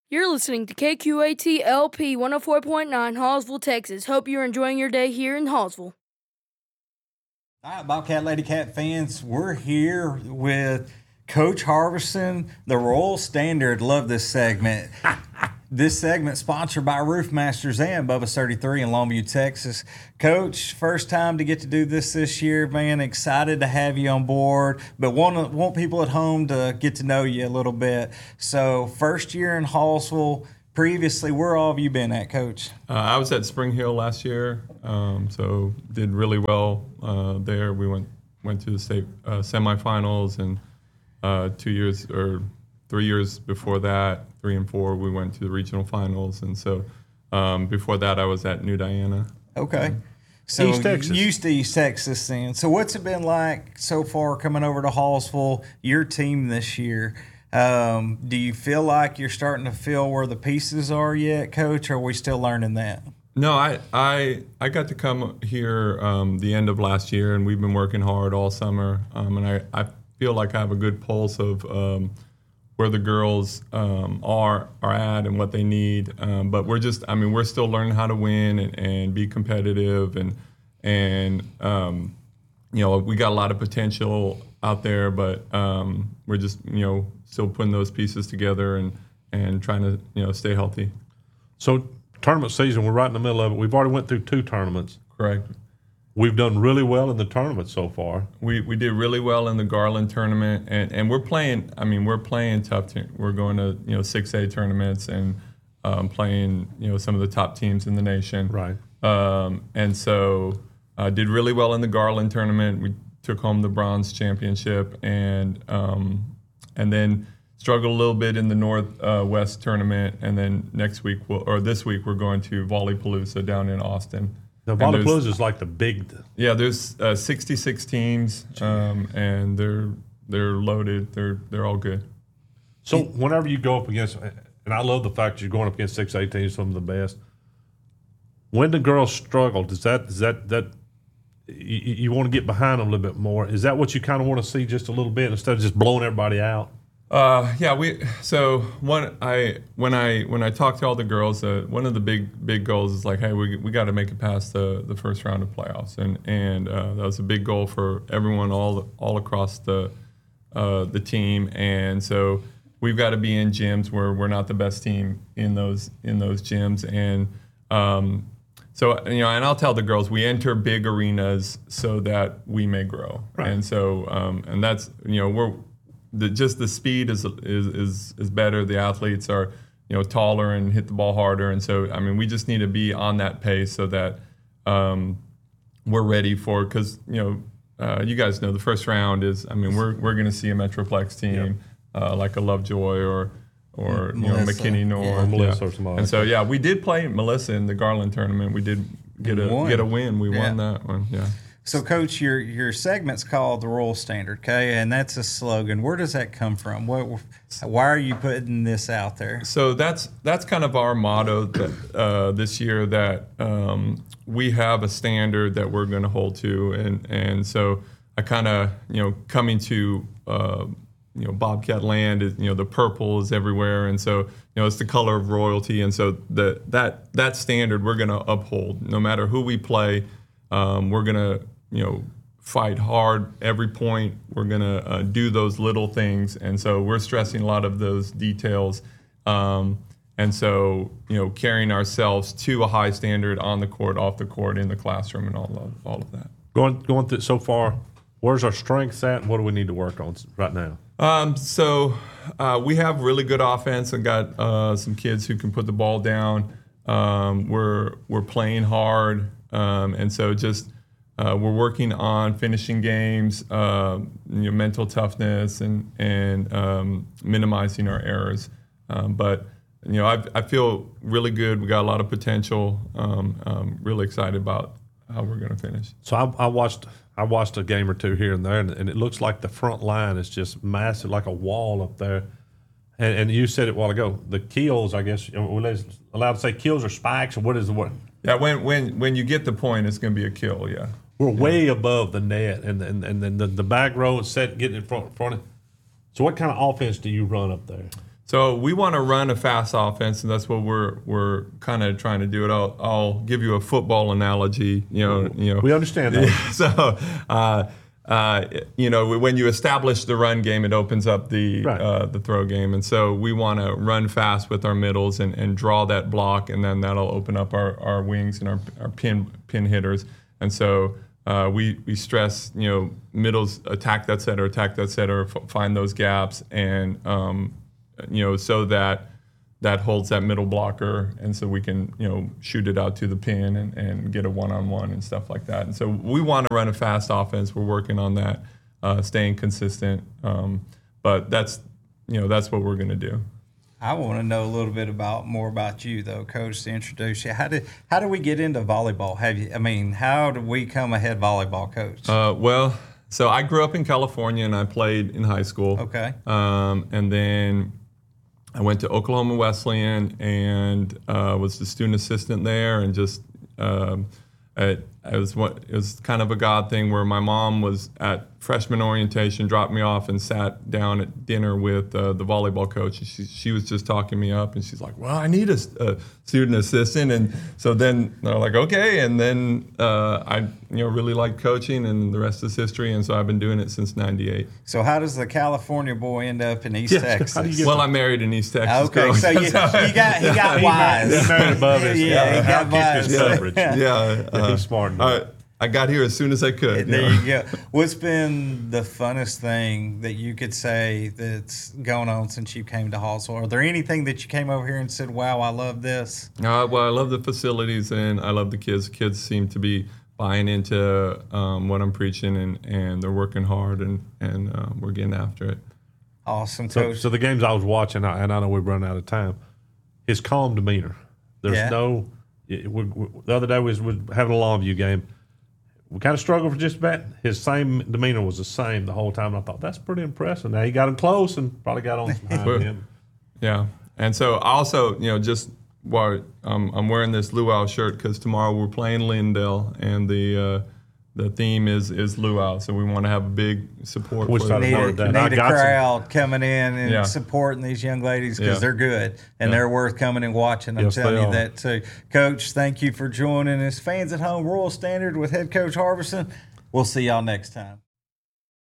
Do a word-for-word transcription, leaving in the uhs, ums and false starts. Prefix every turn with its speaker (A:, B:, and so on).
A: You're listening to K Q A T L P one oh four point nine, Hallsville, Texas. Hope you're enjoying your day here in Hallsville.
B: All right, Bobcat Lady Cat fans, we're here with Coach Harvison, the Royal Standard. Love this segment. This segment sponsored by Roof Masters and Bubba's thirty-three in Longview, Texas. Coach, first time to get to do this this year, man. Excited to have you on board, but want want people at home to get to know you a little bit. So, first year in Hallsville. Previously, where all have you been at, Coach?
C: Uh, I was at Spring Hill last year, um, so did really well uh, there. We went went to the state uh, semifinals, and uh, two years or three years before that, three and four, we went to the regional finals. And so um, before that, I was at New Diana.
B: Okay. So
D: East Texas.
B: Used to East Texas then. So what's it been like so far coming over to Hallsville, your team this year? Um, do you feel like you're starting to feel where the pieces are yet, Coach, or are we still learning that?
C: No, I I, I got to come here um, the end of last year, and we've been working hard all summer. Um, and I, I feel like I have a good pulse of um, where the girls um, are are at and what they need. Um, but we're just, I mean, we're still learning how to win and, and be competitive. And, and um, you know, we got a lot of potential out there, but um, we're just, you know, still putting those pieces together and, and trying to, you know, stay healthy.
D: So tournament season, we're right in the middle of it. We've already went through two tournaments.
C: Correct.
D: We've done really well in the tournament so far.
C: We we did really well in the Garland tournament, and, and we're playing. I mean, we're playing tough. Te- we're going to you know six A tournaments and um, playing you know some of the top teams in the nation.
D: Right.
C: Um, and so uh, did really well in the Garland tournament. We took home the bronze championship, and um, and then struggled a little bit in the Northwest uh, tournament. And then next week, we'll, or this week, we're going to Volleypalooza down in Austin.
D: The Volleypalooza is like the big.
C: Yeah, there's uh, sixty-six teams, um, and they're they're loaded. They're they're all good.
D: So whenever you go up against, and I love the fact you're going up against six A teams, some of the best. When the girls struggle, does that is that that you, you want to get behind them a little bit more? Is that what you kind of want to see just a little bit instead of just blowing everybody out?
C: Uh, yeah, we so one I when I when I talk to all the girls, uh, one of the big big goals is like, hey, we we got to make it past the, the first round of playoffs, and and uh, that was a big goal for everyone all all across the uh, the team, and so we've got to be in gyms where we're not the best team in those in those gyms, and um, so you know, and I'll tell the girls we enter big arenas so that we may grow,
D: right.
C: and so um, and that's you know we're. The, just the speed is, is is is better. The athletes are, you know, taller and hit the ball harder, and so I mean, we just need to be on that pace so that um, we're ready for. Because you know, uh, you guys know the first round is. I mean, we're we're going to see a Metroplex team yep. uh, like a Lovejoy or or you
B: Melissa.
C: know McKinney North,
D: yeah. Melissa
C: yeah.
D: or somebody.
C: And so yeah, we did play Melissa in the Garland tournament. We did get a
B: won.
C: get a win. We
B: yeah.
C: won that one. Yeah.
B: So, Coach, your your segment's called the Royal Standard, okay, and that's a slogan. Where does that come from? What, why are you putting this out there?
C: So that's that's kind of our motto that, uh, this year. That um, we have a standard that we're going to hold to, and and so I kind of you know coming to uh, you know Bobcat Land is you know the purple is everywhere, and so you know it's the color of royalty, and so the that that standard we're going to uphold no matter who we play. Um, we're going to you know, fight hard every point. We're going to uh, do those little things. And so we're stressing a lot of those details. Um, and so, you know, carrying ourselves to a high standard on the court, off the court, in the classroom, and all of, all of that.
D: Going going through so far, where's our strengths at, and what do we need to work on right now?
C: Um, so uh, we have really good offense and got uh, some kids who can put the ball down. Um, we're we're playing hard. Um, and so just Uh, we're working on finishing games, uh, you know, mental toughness, and and um, minimizing our errors. Um, but you know, I I feel really good. We got a lot of potential. Um, um, really excited about how we're going to finish.
D: So I, I watched I watched a game or two here and there, and, and it looks like the front line is just massive, like a wall up there. And, and you said it a while ago. The keels, I guess, we're allowed to say keels or spikes, or what is the word?
C: Yeah, when when when you get the point, it's going to be a kill. Yeah.
D: We're way yeah. above the net, and and and then the, the back row is set, getting in front, front. So what kind of offense do you run up there?
C: So we want to run a fast offense, and that's what we're we're kind of trying to do. It. I'll, I'll give you a football analogy. You know, you know.
D: We understand that.
C: So, uh, uh, you know, when you establish the run game, it opens up the
D: Right.
C: uh, the throw game, and so we want to run fast with our middles and, and draw that block, and then that'll open up our, our wings and our our pin pin hitters, and so. Uh, we, we stress, you know, middles, attack that setter, attack that setter, f- find those gaps, and, um, you know, so that that holds that middle blocker, and so we can, you know, shoot it out to the pin and, and get a one-on-one and stuff like that. And so we want to run a fast offense. We're working on that, uh, staying consistent. Um, but that's, you know, that's what we're going to do.
B: I want to know a little bit about more about you, though, Coach, to introduce you. How did how did we get into volleyball? Have you? I mean, how did we come a head volleyball coach?
C: Uh, well, so I grew up in California, and I played in high school.
B: Okay.
C: Um, and then I went to Oklahoma Wesleyan and uh, was the student assistant there, and just um, it, it was what it was kind of a God thing where my mom was at freshman orientation, dropped me off, and sat down at dinner with uh, the volleyball coach. And she she was just talking me up, and she's like, "Well, I need a, a student assistant." And so then they're like, "Okay." And then uh, I you know really liked coaching, and the rest is history. And so I've been doing it since ninety-eight.
B: So how does the California boy end up in East
D: Yeah,
B: Texas?
D: how do you get-
C: Well, I married in East Texas.
B: Okay,
C: growing
B: so you,
C: up.
B: you got he got wise.
D: He married above his.
B: Yeah, he
D: how
B: got
D: get this
B: wise.
D: coverage.
C: yeah,
D: Yeah,
C: uh,
D: he's smart enough.
C: I, I got here as soon as I could.
B: There
C: you know.
B: you go. What's been the funnest thing that you could say that's going on since you came to Hallsville? Are there anything that you came over here and said, "Wow, I love this"?
C: Uh, well, I love the facilities and I love the kids. Kids seem to be buying into um, what I'm preaching, and, and they're working hard, and, and uh, we're getting after it.
B: Awesome,
D: So,
B: Coach.
D: so the games I was watching, I- and I know we've run out of time. His calm demeanor. There's
B: Yeah.
D: no. It, we, we, the other day we was, was having a Longview game. We kind of struggled for just a bit. His same demeanor was the same the whole time. I thought that's pretty impressive. Now he got him close and probably got on behind
C: Well,
D: him.
C: Yeah, and so also, you know, just while um, I'm wearing this luau shirt because tomorrow we're playing Lindale, and the uh, the theme is is luau, so we want to have a big support
D: Wish
C: for
D: I'd
C: the
B: need
D: heard
B: a,
D: that. I
B: need a
D: got some-
B: crowd coming in and
C: Yeah.
B: supporting these young ladies because
C: Yeah.
B: they're good and
C: Yeah.
B: they're worth coming and watching. I'm
D: Yes,
B: telling
D: they
B: you
D: are.
B: that too. Coach, thank you for joining us. Fans at home, Royal Standard with head coach Harbison. We'll see y'all next time.